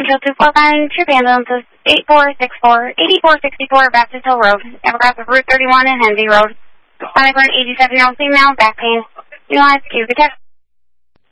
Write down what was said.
Central 245, Trip Ambulance is 8464 Baptist Hill Road. Evergreen of Route 31 and Henvey Road. Calling for an 87-year-old female, back pain. Utilize Q detect.